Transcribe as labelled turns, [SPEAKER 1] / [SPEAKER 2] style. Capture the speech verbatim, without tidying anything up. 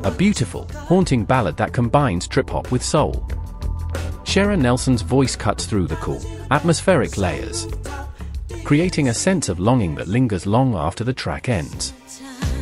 [SPEAKER 1] a beautiful, haunting ballad that combines trip-hop with soul. Shara Nelson's voice cuts through the cool, atmospheric layers, creating a sense of longing that lingers long after the track ends.